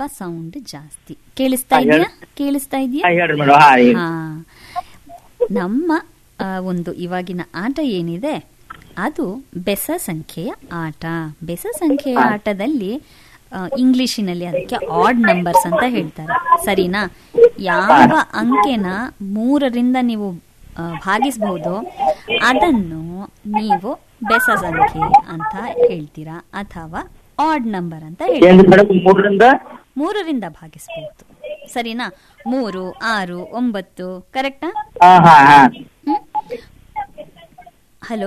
Sound ಜಾಸ್ತಿ. ಕೇಳಿಸ್ತಾ ಇದೆಯಾ? ಹೇಳ್ರಿ ಮೇಡಮ್. ಹಾ, ನಮ್ಮ ಒಂದು ಇವಾಗಿನ ಆಟ ಏನಿದೆ ಅದು ಬೆಸ ಸಂಖ್ಯೆಯ ಆಟ. ಬೆಸ ಸಂಖ್ಯೆಯ ಆಟದಲ್ಲಿ ಇಂಗ್ಲಿಷಿನಲ್ಲಿ ಅದಕ್ಕೆ ಆಡ್ ನಂಬರ್ಸ್ ಅಂತ ಹೇಳ್ತಾರೆ. ಸರಿನಾ? ಯಾವ ಅಂಕೆನ 3ರಿಂದ ನೀವು ಭಾಗಿಸಬಹುದು ಅದನ್ನು ನೀವು ಬೆಸ ಸಂಖ್ಯೆ ಅಂತ ಹೇಳ್ತೀರಾ ಅಥವಾ ಆಡ್ ನಂಬರ್ ಅಂತ ಹೇಳ್ತೀರಾ. 3ರಿಂದ ಭಾಗಿಸಬಹುದು. ಸರಿನಾ? 3, 6, 9 ಕರೆಕ್ಟಾ? ಹಲೋ.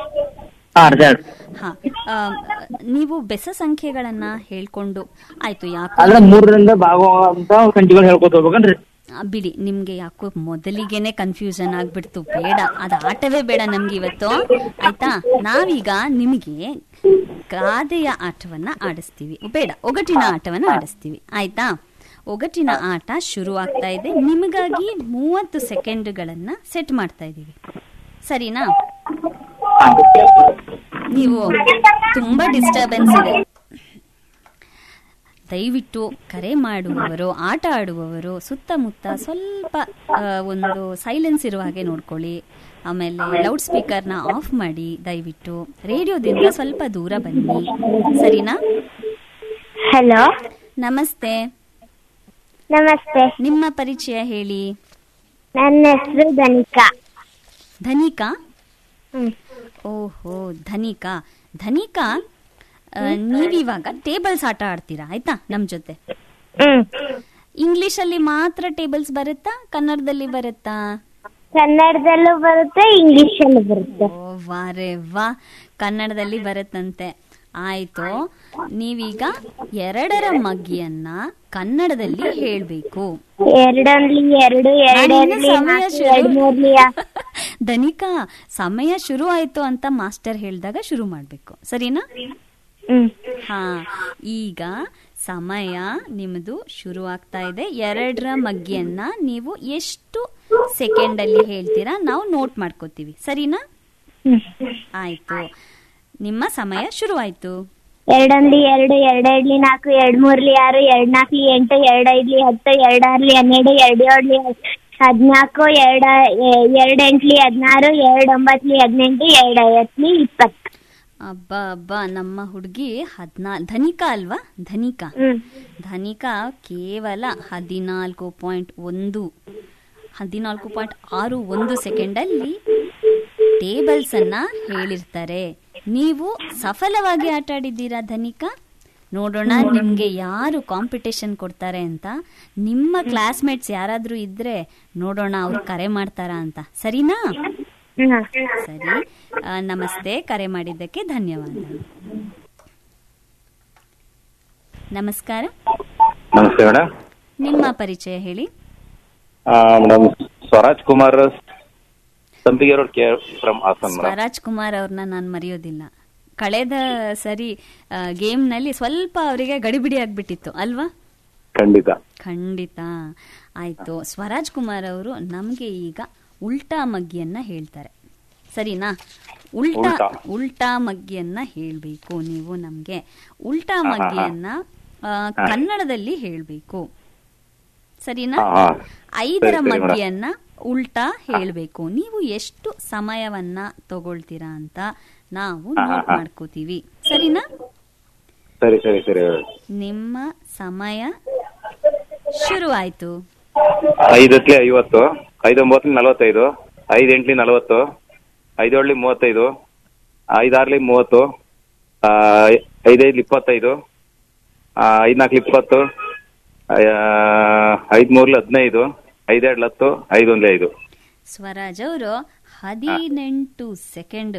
ಹಾ, ನೀವು ಬೆಸ ಸಂಖ್ಯೆಗಳನ್ನ ಹೇಳ್ಕೊಂಡು ಆಯ್ತು. ಯಾಕೋ 3ರಿಂದ ಭಾಗವಂತ ಸಂಖ್ಯೆಗಳು ಹೇಳ್ಕೊತ ಹೋಗ್ಬೇಕನ್ರಿ? ಬಿಡಿ, ನಿಮ್ಗೆ ಯಾಕೋ ಮೊದಲಿಗೆನೆ ಕನ್ಫ್ಯೂಷನ್ ಆಗ್ಬಿಡ್ತು. ಬೇಡ, ಅದು ಆಟವೇ ಬೇಡ ನಮ್ಗೆ ಇವತ್ತು. ಆಯ್ತಾ? ನಾವೀಗ ನಿಮಗೆ ಗಾದೆಯ ಆಟವನ್ನ ಆಡಿಸ್ತೀವಿ. ಬೇಡ, ಒಗಟಿನ ಆಟವನ್ನ ಆಡಿಸ್ತೀವಿ. ಆಯ್ತಾ? ಒಗಟಿನ ಆಟ ಶುರು ಆಗ್ತಾ ಇದೆ. ನಿಮಗಾಗಿ 30 ಸೆಕೆಂಡ್ಗಳನ್ನ ಸೆಟ್ ಮಾಡ್ತಾ ಇದ್ದೀವಿ. ಸರಿನಾ? ನೀವು ತುಂಬಾ ಡಿಸ್ಟರ್ಬೆನ್ಸ್ ಇದೆ. ದಯವಿಟ್ಟು ಕರೆ ಮಾಡುವವರು, ಆಟ ಆಡುವವರು ಸುತ್ತಮುತ್ತ ಸ್ವಲ್ಪ ಒಂದು ಸೈಲೆನ್ಸ್ ಇರುವ ಹಾಗೆ ನೋಡ್ಕೊಳ್ಳಿ. ಆಮೇಲೆ ಲೌಡ್ ಸ್ಪೀಕರ್ನ ಆಫ್ ಮಾಡಿ. ದಯವಿಟ್ಟು ರೇಡಿಯೋದಿಂದ ಸ್ವಲ್ಪ ದೂರ ಬನ್ನಿ. ಸರಿನಾ? ಹಲೋ, ನಮಸ್ತೆ. ನಮಸ್ತೆ. ನಿಮ್ಮ ಪರಿಚಯ ಹೇಳಿ. ನನ್ನ ಹೆಸರು ಧನಿಕಾ. ಧನಿಕಾ? ಓಹೋ, ಧನಿಕಾ. ಧನಿಕಾ, ನೀವಿವಾಗ ಟೇಬಲ್ಸ್ ಆಟ ಆಡ್ತೀರಾ ಆಯ್ತಾ ನಮ್ ಜೊತೆ? ಇಂಗ್ಲಿಷ್ ಅಲ್ಲಿ ಮಾತ್ರ ಟೇಬಲ್ಸ್ ಬರುತ್ತಾ, ಕನ್ನಡದಲ್ಲಿ ಬರುತ್ತಾ? ಕನ್ನಡದಲ್ಲೂ ಬರುತ್ತೆ, ಇಂಗ್ಲಿಷ್ ಅಲ್ಲೂ ಬರುತ್ತೆ. ಓ ವಾರೆ ವಾ, ಕನ್ನಡದಲ್ಲಿ ಬರುತ್ತಂತೆ. ಆಯ್ತು, ನೀವೀಗ 2ರ ಮಗ್ಗಿಯನ್ನ ಕನ್ನಡದಲ್ಲಿ ಹೇಳ್ಬೇಕು. 2 ಧನಿಕಾ, ಸಮಯ ಶುರು ಆಯ್ತು ಅಂತ ಮಾಸ್ಟರ್ ಹೇಳಿದಾಗ ಶುರು ಮಾಡ್ಬೇಕು. ಸರಿನಾ? ಹಾ, ಈಗ ಸಮಯ ನಿಮ್ದು ಶುರು ಆಗ್ತಾ ಇದೆ. 2ರ ಮಗ್ಗಿಯನ್ನ ನೀವು ಎಷ್ಟು ಸೆಕೆಂಡ್ ಅಲ್ಲಿ ಹೇಳ್ತೀರಾ ನಾವು ನೋಟ್ ಮಾಡ್ಕೋತೀವಿ. ಸರಿನಾ? ಆಯ್ತು, ನಿಮ್ಮ ಸಮಯ ಶುರು ಆಯ್ತು. 2 2 2 4 2 3 6 2 4 8 2 5 10 2 6 12 12 2 7 14 2 8 16 2 9 18 2 20. ಅಬ್ಬಾ ಅಬ್ಬಾ, ನಮ್ಮ ಹುಡುಗಿ ಧನಿಕಾ ಅಲ್ವಾ? ಧನಿಕಾ ಕೇವಲ 14.61 ಸೆಕೆಂಡ್ ಅಲ್ಲಿ ಟೇಬಲ್ಸ್ ಅನ್ನ ಹೇಳಿರ್ತಾರೆ. ನೀವು ಸಫಲವಾಗಿ ಆಟ ಆಡಿದ್ದೀರಾ ಧನಿಕಾ. ನೋಡೋಣ ನಿಮ್ಗೆ ಯಾರು ಕಾಂಪಿಟೇಷನ್ ಕೊಡ್ತಾರೆ ಅಂತ. ನಿಮ್ಮ ಕ್ಲಾಸ್ಮೇಟ್ಸ್ ಯಾರಾದ್ರೂ ಇದ್ರೆ ನೋಡೋಣ ಅವ್ರು ಕರೆ ಮಾಡ್ತಾರಾ ಅಂತ. ಸರಿನಾ? ಸರಿ, ನಮಸ್ತೆ. ಕರೆ ಮಾಡಿದ್ದಕ್ಕೆ ಧನ್ಯವಾದಗಳು. ನಮಸ್ಕಾರ. ನಮಸ್ತೆ ಮೇಡಮ್. ನಿಮ್ಮ ಪರಿಚಯ ಹೇಳಿ. ಮೇಡಮ್, ಸ್ವರಾಜ್ ಕುಮಾರ್, ಸಂಪಿಗೆ ರೋಡ್, ಫ್ರಮ್ ಹಾಸನ್. ಸ್ವರಾಜ್ ಕುಮಾರ್ ಅವ್ರನ್ನ ನಾನು ಮರೆಯೋದಿಲ್ಲ. ಕಳೆದ ಸರಿ ಗೇಮ್ ನಲ್ಲಿ ಸ್ವಲ್ಪ ಅವರಿಗೆ ಗಡಿಬಿಡಿ ಆಗ್ಬಿಟ್ಟಿತ್ತು ಅಲ್ವಾ? ಖಂಡಿತ. ಆಯ್ತು, ಸ್ವರಾಜ್ ಕುಮಾರ್ ಅವರು ನಮ್ಗೆ ಈಗ ಉಲ್ಟಾ ಮಗ್ಗಿಯನ್ನ ಹೇಳ್ತಾರೆ. ಸರಿನಾ? ಉಲ್ಟಾ ಮಗ್ಗಿಯನ್ನ ಹೇಳ್ಬೇಕು ನೀವು ನಮ್ಗೆ. ಉಲ್ಟಾ ಮಗ್ಗಿಯನ್ನ ಕನ್ನಡದಲ್ಲಿ ಹೇಳ್ಬೇಕು. ಸರಿನಾ? 5ರ ಮಗ್ಗಿಯನ್ನ ಉಲ್ಟಾ ಹೇಳ್ಬೇಕು. ನೀವು ಎಷ್ಟು ಸಮಯವನ್ನ ತಗೊಳ್ತೀರಾ ಅಂತ ನಾವು ನೋಟ್ ಮಾಡ್ಕೋತೀವಿ. ಸರಿನಾ? ಸರಿ ಸರಿ ಸರಿ. ನಿಮ್ಮ ಸಮಯ ಶುರು ಆಯ್ತು. 5 50, 5 9 45, 5 8 40, 5 7 35, 5 6 30, 5 5 25, 5 4 20, 5 3 15, 5 2 10, 5 1 5. ಸ್ವರಾಜ್ ಅವರು 18 ಸೆಕೆಂಡ್,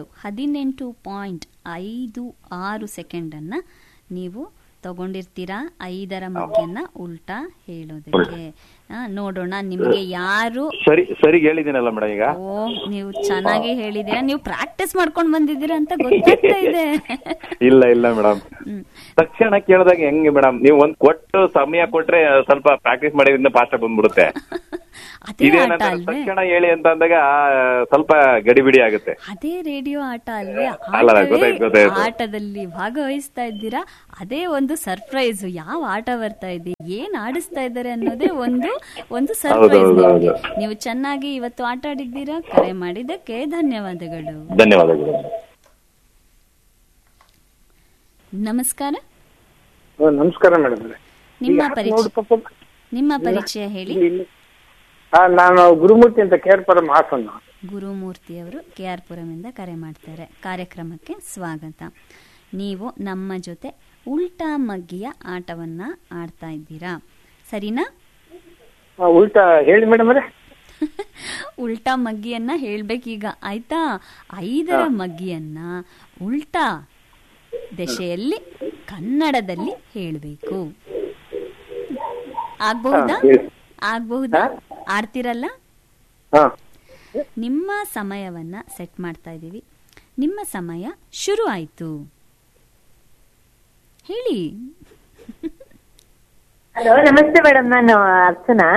18.56 ಸೆಕೆಂಡ್ ಅನ್ನ ನೀವು ತಗೊಂಡಿರ್ತೀರಾ 5ರ ಮಗ್ಗಿಯನ್ನ ಉಲ್ಟಾ ಹೇಳೋದಕ್ಕೆ. ನೋಡೋಣ ನಿಮ್ಗೆ ಯಾರು ಸರಿ ಹೇಳಿದ್ದೀನಲ್ಲ ಮೇಡಮ್ ಈಗ. ಓ, ನೀವು ಚೆನ್ನಾಗಿ ಹೇಳಿದೀರಾ. ನೀವು ಪ್ರಾಕ್ಟೀಸ್ ಮಾಡ್ಕೊಂಡ್ ಬಂದಿದ್ದೀರಾ ಅಂತ ಗೊತ್ತಾಗ್ತಾ ಇದೆ. ಇಲ್ಲ ಮೇಡಮ್, ತಕ್ಷಣ ಕೇಳಿದಾಗ ಹೆಂಗೆ ಮೇಡಮ್? ನೀವು ಒಂದ್ ಕೊಟ್ಟು ಸಮಯ ಕೊಟ್ರೆ ಸ್ವಲ್ಪ ಪ್ರಾಕ್ಟೀಸ್ ಮಾಡಿದ್ರಿಂದ ಫಾಸ್ಟ್ ಬಂದ್ಬಿಡುತ್ತೆ. ಅದೇ ಆಟ ಇದೇನಂದ್ರೆ ಅಲ್ವೇ? ತಕ್ಷಣ ಹೇಳಿ ಅಂತ ಅಂದಾಗ ಸ್ವಲ್ಪ ಗಡಿಬಿಡಿ ಆಗುತ್ತೆ. ಅದೇ ರೇಡಿಯೋ ಆಟ ಅಲ್ವೇ? ಅಲ್ಲ, ಆಟವೇ ಗೊತ್ತಾಯ್ತು. ಆಟದಲ್ಲಿ ಭಾಗವಹಿಸ್ತಾ ಇದ್ದೀರಾ. ಅದೇ ಒಂದು ಸರ್ಪ್ರೈಸ್. ಯಾವ ಆಟ ಬರ್ತಾ ಇದೆ, ಏನ್ ಆಡಿಸ್ತಾ ಇದ್ದಾರೆ ಅನ್ನೋದೇ ಒಂದು ಸರ್ಪ್ರೈಸ್ ನಿಮಗೆ. ನೀವು ಚೆನ್ನಾಗಿ ಇವತ್ತು ಆಟ ಆಡಿದ್ದೀರಾ. ಕರೆ ಮಾಡಿದ್ದಕ್ಕೆ ಧನ್ಯವಾದಗಳು. ಧನ್ಯವಾದಗಳು. ನಮಸ್ಕಾರ. ನಮಸ್ಕಾರ ಮೇಡಮ್. ನಿಮ್ಮ ಪರಿಚಯ ಹೇಳಿ. ನಾನು ಗುರುಮೂರ್ತಿ ಅಂತ ಕೇರ್ಪುರಂ ಹಾಸನ. ಗುರುಮೂರ್ತಿ ಅವರು KR ಪುರಮಿಂದ ಕರೆ ಮಾಡ್ತಾರೆ. ಕಾರ್ಯಕ್ರಮಕ್ಕೆ ಸ್ವಾಗತ. ನೀವು ನಮ್ಮ ಜೊತೆ ಉಲ್ಟಾ ಮಗ್ಗಿಯ ಆಟವನ್ನ ಆಡ್ತಾ ಇದ್ದೀರಾ, ಸರಿನಾ? ಉಲ್ಟಾ ಹೇಳಿ ಮೇಡಮ್. ಉಲ್ಟಾ ಮಗ್ಗಿಯನ್ನ ಹೇಳ್ಬೇಕೀಗ, ಆಯ್ತಾ? 5ರ ಮಗ್ಗಿಯನ್ನ ಉಲ್ಟಾ ದೆಸೆಯಲ್ಲಿ ಕನ್ನಡದಲ್ಲಿ ಹೇಳಬೇಕು. ಆಗ್ಬಹುದಾ? ಆಡ್ತಿರಲ್ಲ? ನಿಮ್ಮ ಸಮಯವನ್ನ ಸೆಟ್ ಮಾಡ್ತಾ ಇದ್ದೀವಿ. ನಿಮ್ಮ ಸಮಯ ಶುರು ಆಯ್ತು. ಹೇಳಿ. ಹಲೋ, ನಮಸ್ತೆ ಮೇಡಮ್. ನಾನು ಅರ್ಚನಾ.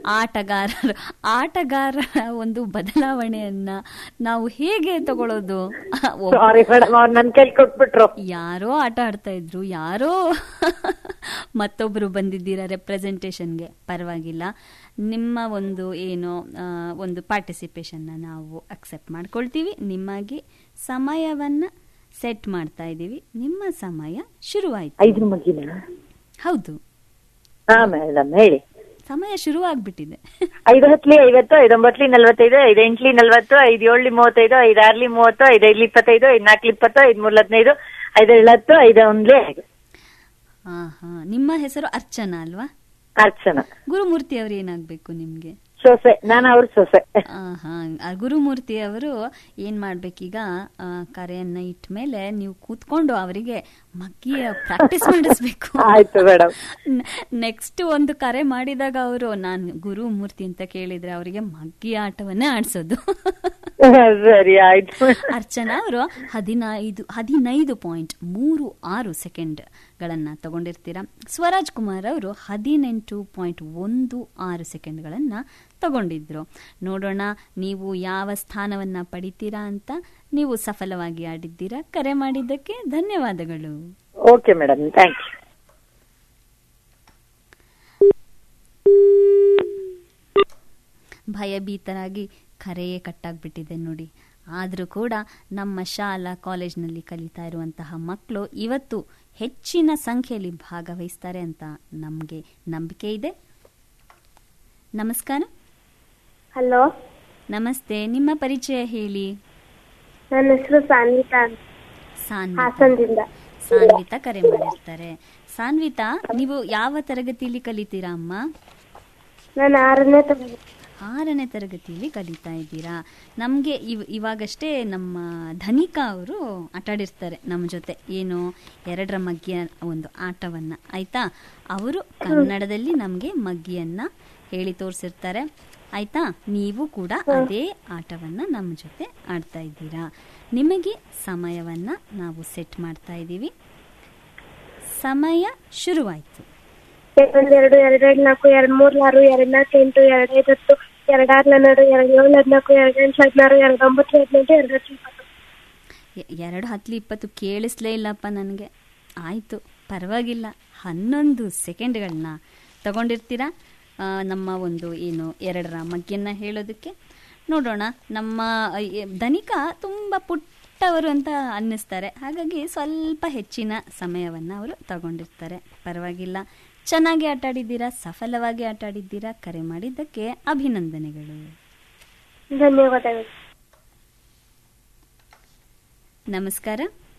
ಆಟಗಾರರ ಒಂದು ಬದಲಾವಣೆಯನ್ನ ನಾವು ಹೇಗೆ ತಗೊಳ್ಳೋದು? ಸಾರಿ ಮೇಡಮ್, ಅವ್ರು ನನ್ನ ಕೈ ಕೊಟ್ಬಿಟ್ರು. ಯಾರೋ ಆಟ ಆಡ್ತಾ ಇದ್ರು, ಯಾರೋ ಮತ್ತೊಬ್ರು ಬಂದಿದ್ದೀರಾ ರೆಪ್ರೆಸೆಂಟೇಷನ್ಗೆ. ಪರವಾಗಿಲ್ಲ, ನಿಮ್ಮ ಒಂದು ಒಂದು ಪಾರ್ಟಿಸಿಪೇಷನ್ ನಾವು ಅಕ್ಸೆಪ್ಟ್ ಮಾಡ್ಕೊಳ್ತೀವಿ. ನಿಮಗೆ ಸಮಯವನ್ನ ಸೆಟ್ ಮಾಡ್ತಾ ಇದ್ದೀವಿ. ನಿಮ್ಮ ಸಮಯ ಶುರುವಾಯ್ತು. 5 ಮಗ್ಗಿನ? ಹೌದು. ಹಾ ಮೇಡಮ್, ಹೇಳಿ. ಸಮಯ ಶುರು ಆಗ್ಬಿಟ್ಟಿದೆ. 5 10 50, 5 9 45, 5 8 40, 5 7 35, 5 6 30, 5 5 25, 5 4 20, 5 3 15, 5 7 10, 5 11. ನಿಮ್ಮ ಹೆಸರು ಅರ್ಚನಾ ಅಲ್ವಾ? ಅರ್ಚನಾ. ಗುರುಮೂರ್ತಿ ಅವರು ಏನಾಗ್ಬೇಕು ನಿಮ್ಗೆ? ಸೊಸೆ. ನಾನು ಅವ್ರ ಸೊಸೆ. ಗುರುಮೂರ್ತಿ ಅವರು ಏನ್ ಮಾಡ್ಬೇಕೀಗ, ಕರೆಯನ್ನ ಇಟ್ಟ ಮೇಲೆ ನೀವು ಕೂತ್ಕೊಂಡು ಅವರಿಗೆ ಮಗ್ಗಿಯ ಪ್ರಾಕ್ಟೀಸ್ ಮಾಡಿಸ್ಬೇಕು. ಆಯ್ತು ಮೇಡಮ್. ನೆಕ್ಸ್ಟ್ ಒಂದು ಕರೆ ಮಾಡಿದಾಗ ಅವರು ನಾನು ಗುರುಮೂರ್ತಿ ಅಂತ ಕೇಳಿದ್ರೆ ಅವರಿಗೆ ಮಗ್ಗಿ ಆಟವನ್ನೇ ಆಡ್ಸೋದು. ಸರಿ, ಆಯ್ತು. ಅರ್ಚನಾ ಅವರು 15.36 ಸೆಕೆಂಡ್ಗಳನ್ನ ತಗೊಂಡಿರ್ತೀರಾ. ಸ್ವರಾಜ್ ಕುಮಾರ್ ಅವರು 18.16 ಸೆಕೆಂಡ್ಗಳನ್ನ ತಗೊಂಡಿದ್ರು. ನೋಡೋಣ ನೀವು ಯಾವ ಸ್ಥಾನವನ್ನ ಪಡಿತೀರಾ ಅಂತ. ನೀವು ಸಫಲವಾಗಿ ಆಡಿದ್ದೀರಾ. ಕರೆ ಮಾಡಿದ್ದಕ್ಕೆ ಧನ್ಯವಾದಗಳು. Okay madam, thank you. ಭಯಭೀತರಾಗಿ ಕರೆಯೇ ಕಟ್ಟಾಗ್ಬಿಟ್ಟಿದೆ ನೋಡಿ. ಆದರೂ ಕೂಡ ನಮ್ಮ ಶಾಲಾ ಕಾಲೇಜಿನಲ್ಲಿ ಕಲಿತಾ ಇರುವಂತಹ ಮಕ್ಕಳು ಇವತ್ತು ಹೆಚ್ಚಿನ ಸಂಖ್ಯೆಯಲ್ಲಿ ಭಾಗವಹಿಸ್ತಾರೆ ಅಂತ ನಮಗೆ ನಂಬಿಕೆ ಇದೆ. ನಮಸ್ಕಾರ. ಹಲೋ, ನಮಸ್ತೆ. ನಿಮ್ಮ ಪರಿಚಯ ಹೇಳಿ. ನನ್ನ ಹೆಸರು ಸಾನ್ವಿತಾ. ಸಾನ್ವಿತಾ ಕರೆ ಮಾಡಿರ್ತಾರೆ. ಸಾನ್ವಿತಾ, ನೀವು ಯಾವ ತರಗತಿಯಲ್ಲಿ ಕಲಿತೀರಾ ಅಮ್ಮ? ನಾನು 6ನೇ ತರಗತಿಯಲ್ಲಿ ಕಲಿತಾ ಇದ್ದೀರಾ. ನಮಗೆ ಇವಾಗಷ್ಟೇ ನಮ್ಮ ಧನಿಕಾ ಅವರು ಆಟಾಡಿರ್ತಾರೆ ನಮ್ಮ ಜೊತೆ. ಏನು 2ರ ಮಗ್ಗಿಯ ಒಂದು ಆಟವನ್ನ, ಆಯ್ತಾ? ಅವರು ಕನ್ನಡದಲ್ಲಿ ನಮಗೆ ಮಗ್ಗಿಯನ್ನ ಹೇಳಿ ತೋರಿಸಿರ್ತಾರೆ. ಆಯ್ತಾ? ನೀವು ಕೂಡ ಅದೇ ಆಟವನ್ನ ನಮ್ಮ ಜೊತೆ ಆಡ್ತಾ ಇದ್ದೀರಾ. ನಿಮಗೆ ಸಮಯವನ್ನ ನಾವು ಸೆಟ್ ಮಾಡ್ತಾ ಇದ್ದೀವಿ. ಸಮಯ ಶುರುವಾಯ್ತು. 1 2 2 2 4 2 3 6 2 4 8 2 5 10 2 6 12 2 7 14 2 8 16 2 9 18 2 10 20 ಕೇಳಿಸ್ಲೇ ಇಲ್ಲಪ್ಪ ನನಗೆ. ಆಯ್ತು, ಪರವಾಗಿಲ್ಲ. 11 ಸೆಕೆಂಡ್ಗಳನ್ನ ತಗೊಂಡಿರ್ತೀರಾ ನಮ್ಮ ಒಂದು 2ರ ಮಗ್ಗಿಯನ್ನ ಹೇಳೋದಕ್ಕೆ. ನೋಡೋಣ. ನಮ್ಮ ಧನಿಕಾ ತುಂಬ ಪುಟ್ಟವರು ಅಂತ ಅನ್ನಿಸ್ತಾರೆ. ಹಾಗಾಗಿ ಸ್ವಲ್ಪ ಹೆಚ್ಚಿನ ಸಮಯವನ್ನು ಅವರು ತಗೊಂಡಿರ್ತಾರೆ. ಪರವಾಗಿಲ್ಲ, ಚೆನ್ನಾಗಿ ಆಟಾಡಿದ್ದೀರಾ, ಸಫಲವಾಗಿ ಆಟಾಡಿದ್ದೀರಾ. ಕರೆ ಮಾಡಿದ್ದಕ್ಕೆ ಅಭಿನಂದನೆಗಳು. ಧನ್ಯವಾದಗಳು. ನಮಸ್ಕಾರ.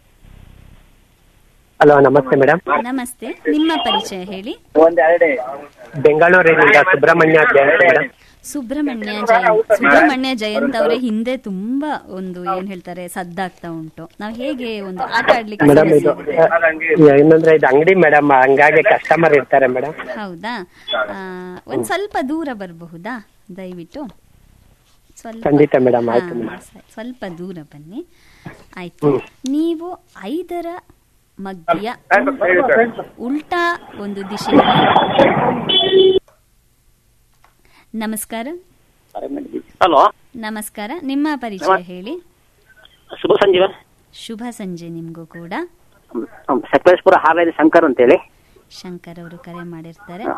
ಹಲೋ, ನಮಸ್ತೆ ಮೇಡಮ್. ನಮಸ್ತೆ, ನಿಮ್ಮ ಪರಿಚಯ ಹೇಳಿ. ಬೆಂಗಳೂರಿನಿಂದ ಸುಬ್ರಹ್ಮಣ್ಯ ಜಯಂತ್ ಮೇಡಮ್. ಸುಬ್ರಹ್ಮಣ್ಯ ಜಯಂತ್ ಅವರೇ ಹಿಂದೆ ತುಂಬಾ ಒಂದು ಏನ್ ಹೇಳ್ತಾರೆ ಸದ್ದಾಗ್ತಾ ಉಂಟು. ನಾವ್ ಹೇಗೆ ಒಂದು ಆಟ ಆಡ್ಲಿಕ್ಕೆ ಮೇಡಮ್, ಇದು ಇನ್ನೊಂದ್ರೆ ಇದು ಅಂಗಡಿ ಮೇಡಮ್, ಹಂಗಾಗಿ ಕಸ್ಟಮರ್ ಇರ್ತಾರೆ ಮೇಡಮ್. ಹೌದಾ? ಒಂದ್ ಸ್ವಲ್ಪ ದೂರ ಬರಬಹುದಾ ದಯವಿಟ್ಟು? ಖಂಡಿತ ಮೇಡಮ್, ಆಯ್ತು ಮೇಡಮ್. ಸ್ವಲ್ಪ ದೂರ ಬನ್ನಿ. ಆಯ್ತು. ನೀವು 5ರ ಮಗ್ಗಿಯ ಉಲ್ಟಾ ಒಂದು ದಿಶೆಯಲ್ಲಿ ನಮಸ್ಕಾರ. ಹಲೋ, ನಮಸ್ಕಾರ. ನಿಮ್ಮ ಪರಿಚಯ ಹೇಳಿ. ಶುಭ ಸಂಜೆ. ಶುಭ ಸಂಜೆ ನಿಮ್ಗೂ ಕೂಡ. ಸಕಲೇಶ್ಪುರ ಹಾವೇರಿ ಶಂಕರ್ ಅಂತೇಳಿ. ಶಂಕರ್ ಅವರು ಕರೆ ಮಾಡಿರ್ತಾರೆ.